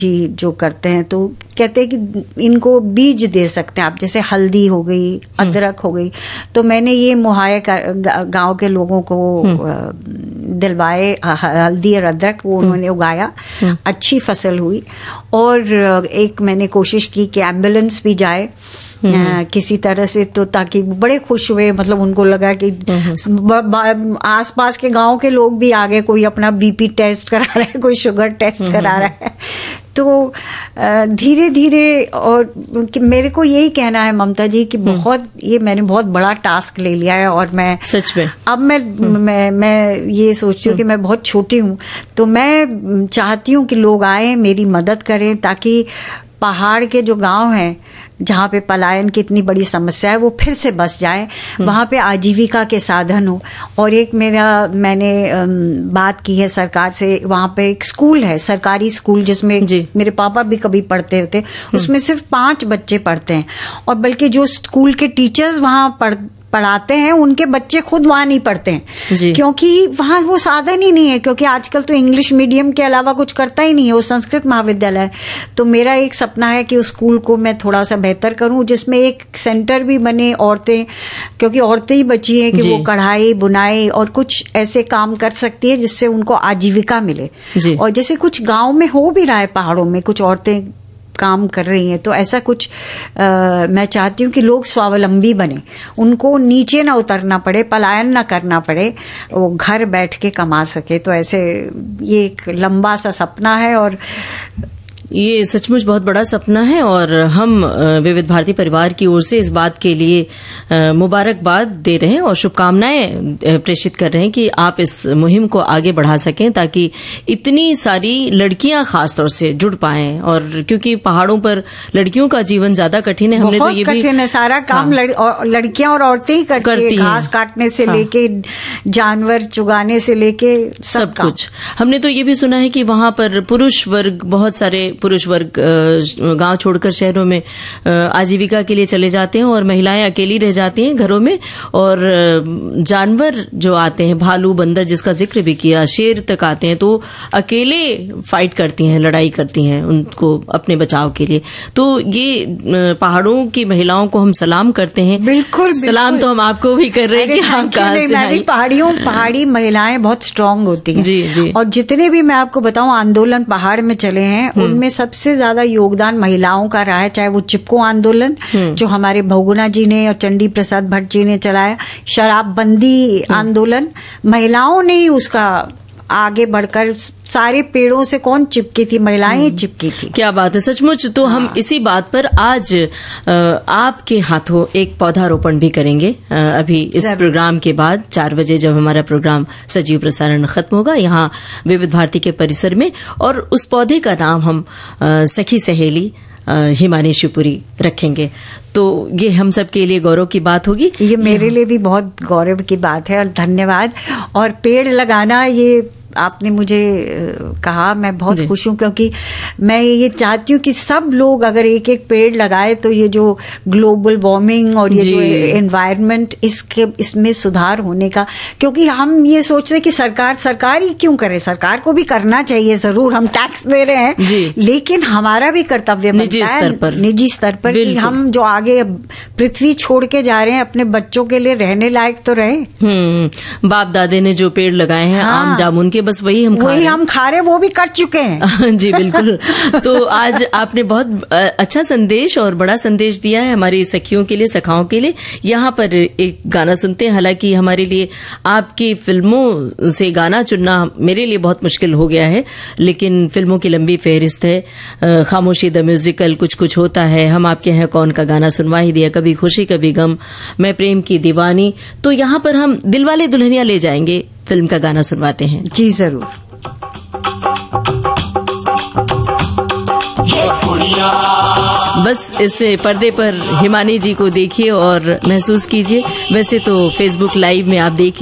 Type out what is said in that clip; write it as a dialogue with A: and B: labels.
A: जी जो करते हैं तो कहते हैं कि इनको बीज दे सकते हैं आप, जैसे हल्दी हो गई, अदरक हो गई। तो मैंने ये मुहैया गांव के लोगों को दिलवाए हल्दी और अदरक, वो उन्होंने उगाया, अच्छी फसल हुई। और एक मैंने कोशिश की कि एम्बुलेंस भी जाए किसी तरह से, तो ताकि बड़े खुश हुए, मतलब उनको लगा कि आसपास के गांव के लोग भी आ गए, कोई अपना बीपी टेस्ट करा रहा है, कोई शुगर टेस्ट करा रहा है। तो धीरे धीरे, और मेरे को यही कहना है ममता जी कि मैंने बहुत बड़ा टास्क ले लिया है। और मैं
B: सच में
A: अब मैं ये सोचती हूँ कि मैं बहुत छोटी हूँ, तो मैं चाहती हूँ कि लोग आए, मेरी मदद करें, ताकि पहाड़ के जो गांव हैं जहाँ पे पलायन की इतनी बड़ी समस्या है वो फिर से बस जाए, वहाँ पे आजीविका के साधन हो। और एक मैंने बात की है सरकार से, वहाँ पे एक स्कूल है, सरकारी स्कूल, जिसमें मेरे पापा भी कभी पढ़ते होते, उसमें सिर्फ 5 बच्चे पढ़ते हैं। और बल्कि जो स्कूल के टीचर्स वहाँ पढ़ाते हैं, उनके बच्चे खुद वहां नहीं पढ़ते हैं, क्योंकि वहां वो साधन ही नहीं है, क्योंकि आजकल तो इंग्लिश मीडियम के अलावा कुछ करता ही नहीं है, वो संस्कृत महाविद्यालय है। तो मेरा एक सपना है कि उस स्कूल को मैं थोड़ा सा बेहतर करूं, जिसमें एक सेंटर भी बने, औरतें, क्योंकि औरतें ही बची हैं कि वो कढ़ाई बुनाई और कुछ ऐसे काम कर सकती है जिससे उनको आजीविका मिले। और जैसे कुछ गाँव में हो भी रहा है, पहाड़ों में कुछ औरतें काम कर रही हैं, तो ऐसा कुछ मैं चाहती हूँ कि लोग स्वावलंबी बने, उनको नीचे ना उतरना पड़े, पलायन ना करना पड़े, वो घर बैठ के कमा सके। तो ऐसे ये एक लंबा सा सपना है, और
B: ये सचमुच बहुत बड़ा सपना है। और हम विविध भारती परिवार की ओर से इस बात के लिए मुबारकबाद दे रहे हैं और शुभकामनाएं प्रेषित कर रहे हैं कि आप इस मुहिम को आगे बढ़ा सकें, ताकि इतनी सारी लड़कियां खास तौर से जुड़ पाएं। और क्योंकि पहाड़ों पर लड़कियों का जीवन ज्यादा कठिन है, हमने तो ये भी
A: है, सारा काम लड़कियां और औरतें ही करती हैं, घास काटने से लेके जानवर चुगाने से लेके सब
B: कुछ। हमने तो ये भी सुना है कि वहां पर पुरुष वर्ग, बहुत सारे पुरुष वर्ग गांव छोड़कर शहरों में आजीविका के लिए चले जाते हैं, और महिलाएं अकेली रह जाती हैं घरों में। और जानवर जो आते हैं, भालू, बंदर, जिसका जिक्र भी किया, शेर तक आते हैं, तो अकेले फाइट करती हैं, लड़ाई करती हैं उनको अपने बचाव के लिए। तो ये पहाड़ों की महिलाओं को हम सलाम करते हैं।
A: बिल्कुल
B: सलाम तो हम आपको भी कर रहे हैं कि आप कहाँ से आई।
A: पहाड़ी महिलाएं बहुत स्ट्रांग होती हैं।
B: जी।
A: और जितने भी मैं आपको बताऊं आंदोलन पहाड़ में चले हैं, उनमें सबसे ज्यादा योगदान महिलाओं का रहा है, चाहे वो चिपको आंदोलन जो हमारे बहुगुणा जी ने और चंडी प्रसाद भट्ट जी ने चलाया, शराबबंदी आंदोलन, महिलाओं ने ही उसका आगे बढ़कर, सारे पेड़ों से कौन चिपकी थी, महिलाएं चिपकी थी।
B: क्या बात है, सचमुच। तो हम इसी बात पर आज आपके हाथों एक पौधारोपण भी करेंगे अभी इस प्रोग्राम के बाद 4 बजे, जब हमारा प्रोग्राम सजीव प्रसारण खत्म होगा यहाँ विविध भारती के परिसर में। और उस पौधे का नाम हम सखी सहेली हिमानी शिवपुरी रखेंगे। तो ये हम सब के लिए गौरव की बात होगी।
A: ये मेरे लिए भी बहुत गौरव की बात है, और धन्यवाद। और पेड़ लगाना, ये आपने मुझे कहा, मैं बहुत खुश हूँ, क्योंकि मैं ये चाहती हूँ कि सब लोग अगर एक एक पेड़ लगाए तो ये जो ग्लोबल वार्मिंग और ये जो एनवायरनमेंट, इसमें सुधार होने का, क्योंकि हम ये सोच रहे कि सरकार ही क्यों करे, सरकार को भी करना चाहिए जरूर, हम टैक्स दे रहे हैं, लेकिन हमारा भी कर्तव्य बनता है निजी स्तर पर कि हम जो आगे पृथ्वी छोड़ के जा रहे हैं, अपने बच्चों के लिए रहने लायक तो रहे।
B: बाप दादे ने जो पेड़ लगाए हैं, आम जामुन के, बस वही हम
A: खा रहे, वो भी कट चुके हैं।
B: जी बिल्कुल। तो आज आपने बहुत अच्छा संदेश और बड़ा संदेश दिया है हमारी सखियों के लिए, सखाओं के लिए। यहाँ पर एक गाना सुनते हैं। हालांकि हमारे लिए आपकी फिल्मों से गाना चुनना मेरे लिए बहुत मुश्किल हो गया है, लेकिन फिल्मों की लंबी फहरिस्त है। खामोशी द म्यूजिकल, कुछ कुछ होता है, हम आपके हैं कौन का गाना सुनवा ही दिया, कभी खुशी कभी गम, मैं प्रेम की दीवानी। तो यहाँ पर हम दिलवाले दुल्हनिया ले जाएंगे फिल्म का गाना सुनवाते हैं।
A: जी जरूर।
B: बस इस पर्दे पर हिमानी जी को देखिए और महसूस कीजिए। वैसे तो फेसबुक लाइव में आप देखिए